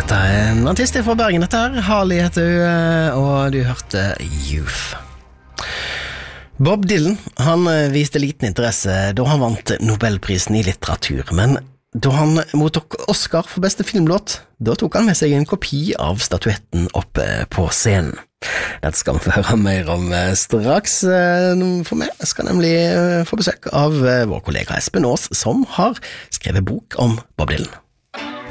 Dette en artist fra Bergen, dette her. Harley heter hun, og du hørte Youth. Bob Dylan, han viste liten interesse da han vant Nobelprisen i litteratur, men da han mottok Oscar for beste filmlåt, da tok han med seg en kopi av statuetten oppe på scenen. Dette skal vi få høre mer om straks, for meg skal nemlig få besøk av vår kollega Espen Aas, som har skrevet bok om Bob Dylan.